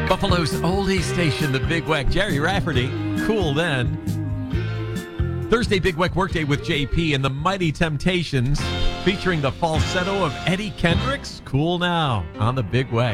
Buffalo's oldie station, the Big Weck. Jerry Rafferty, Cool Then. Thursday, Big Weck Workday with JP and the Mighty Temptations, featuring the falsetto of Eddie Kendricks, Cool Now, on the Big Weck.